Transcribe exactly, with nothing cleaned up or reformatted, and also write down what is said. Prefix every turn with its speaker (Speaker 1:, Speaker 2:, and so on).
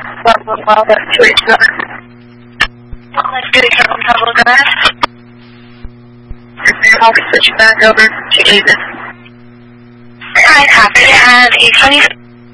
Speaker 1: Well, well, well, that's two eight seven. Let's do it from Double Glass. I'll switch back over to Davis. Hi, copy. And a twenty-six